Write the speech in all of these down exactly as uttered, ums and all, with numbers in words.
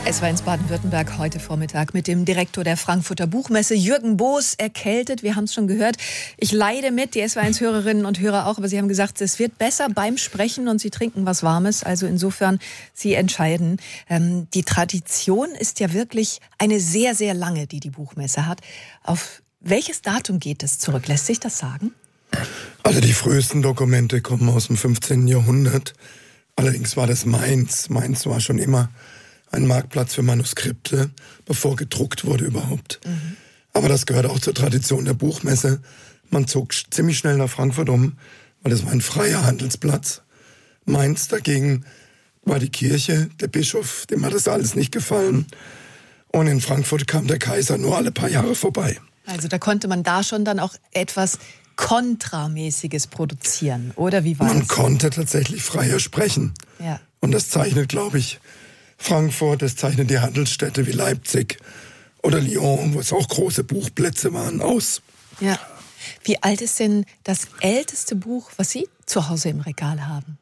Es war in Baden-Württemberg heute Vormittag mit dem Direktor der Frankfurter Buchmesse, Jürgen Boos, erkältet. Wir haben es schon gehört. Ich leide mit, die S W eins-Hörerinnen und Hörer auch, aber Sie haben gesagt, es wird besser beim Sprechen und Sie trinken was Warmes. Also insofern, Sie entscheiden. Ähm, die Tradition ist ja wirklich eine sehr, sehr lange, die die Buchmesse hat. Auf welches Datum geht es zurück? Lässt sich das sagen? Also die frühesten Dokumente kommen aus dem fünfzehnten Jahrhundert. Allerdings war das Mainz. Mainz war schon immer ein Marktplatz für Manuskripte, bevor gedruckt wurde überhaupt. Mhm. Aber das gehört auch zur Tradition der Buchmesse. Man zog ziemlich schnell nach Frankfurt um, weil das war ein freier Handelsplatz. Mainz dagegen war die Kirche, der Bischof, dem hat das alles nicht gefallen. Und in Frankfurt kam der Kaiser nur alle paar Jahre vorbei. Also da konnte man da schon dann auch etwas Kontramäßiges produzieren, oder wie war Man das? konnte tatsächlich freier sprechen. Ja. Und das zeichnet, glaube ich, Frankfurt, das zeichnet die Handelsstädte wie Leipzig oder Lyon, wo es auch große Buchplätze waren, aus. Ja. Wie alt ist denn das älteste Buch, was Sie zu Hause im Regal haben?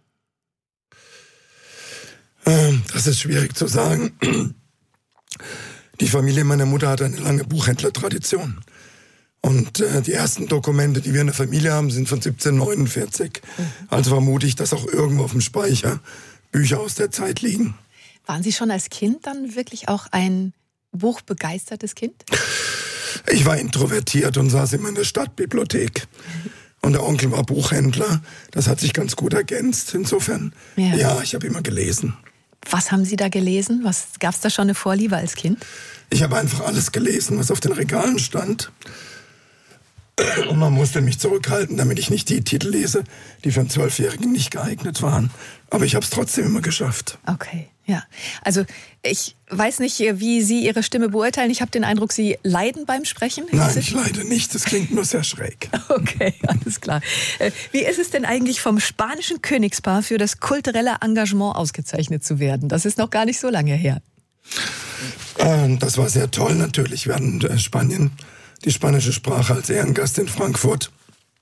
Ähm, das ist schwierig zu sagen. Die Familie meiner Mutter hat eine lange Buchhändlertradition. Und äh, die ersten Dokumente, die wir in der Familie haben, sind von siebzehnhundertneunundvierzig. Mhm. Also vermute ich, dass auch irgendwo auf dem Speicher Bücher aus der Zeit liegen. Waren Sie schon als Kind dann wirklich auch ein buchbegeistertes Kind? Ich war introvertiert und saß immer in der Stadtbibliothek. Und der Onkel war Buchhändler. Das hat sich ganz gut ergänzt. Insofern, ja, ja ich habe immer gelesen. Was haben Sie da gelesen? Gab es da schon eine Vorliebe als Kind? Ich habe einfach alles gelesen, was auf den Regalen stand. Und man musste mich zurückhalten, damit ich nicht die Titel lese, die für einen Zwölfjährigen nicht geeignet waren. Aber ich habe es trotzdem immer geschafft. Okay, ja. Also ich weiß nicht, wie Sie Ihre Stimme beurteilen. Ich habe den Eindruck, Sie leiden beim Sprechen. Nein, ich leide nicht. Das klingt nur sehr schräg. Okay, alles klar. Wie ist es denn eigentlich, vom spanischen Königspaar für das kulturelle Engagement ausgezeichnet zu werden? Das ist noch gar nicht so lange her. Das war sehr toll natürlich. Wir hatten in Spanien die spanische Sprache als Ehrengast in Frankfurt.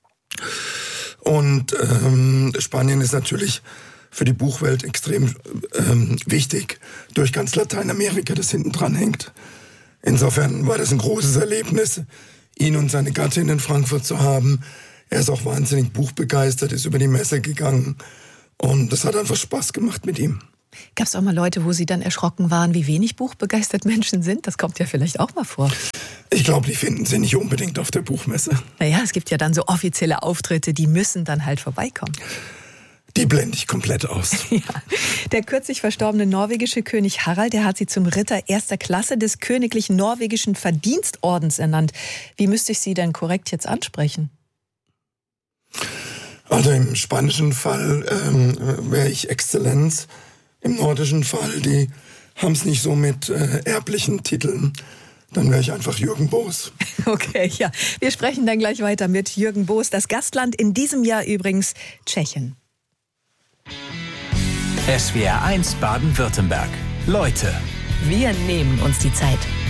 Und ähm, Spanien ist natürlich für die Buchwelt extrem ähm, wichtig, durch ganz Lateinamerika, das hinten dran hängt. Insofern war das ein großes Erlebnis, ihn und seine Gattin in Frankfurt zu haben. Er ist auch wahnsinnig buchbegeistert, ist über die Messe gegangen und das hat einfach Spaß gemacht mit ihm. Gab es auch mal Leute, wo Sie dann erschrocken waren, wie wenig buchbegeistert Menschen sind? Das kommt ja vielleicht auch mal vor. Ich glaube, die finden Sie nicht unbedingt auf der Buchmesse. Naja, es gibt ja dann so offizielle Auftritte, die müssen dann halt vorbeikommen. Die blende ich komplett aus. Ja. Der kürzlich verstorbene norwegische König Harald, der hat Sie zum Ritter erster Klasse des Königlichen Norwegischen Verdienstordens ernannt. Wie müsste ich Sie denn korrekt jetzt ansprechen? Also im spanischen Fall ähm, wäre ich Exzellenz. Im nordischen Fall, die haben es nicht so mit äh, erblichen Titeln. Dann wäre ich einfach Jürgen Boos. Okay, ja. Wir sprechen dann gleich weiter mit Jürgen Boos. Das Gastland in diesem Jahr übrigens Tschechien. S W R eins Baden-Württemberg. Leute. Wir nehmen uns die Zeit.